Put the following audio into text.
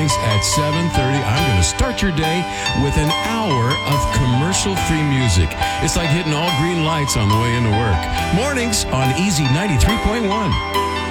mornings at 7:30, I'm going to start your day with an hour of commercial-free music. It's like hitting all green lights on the way into work. Mornings on Easy 93.1.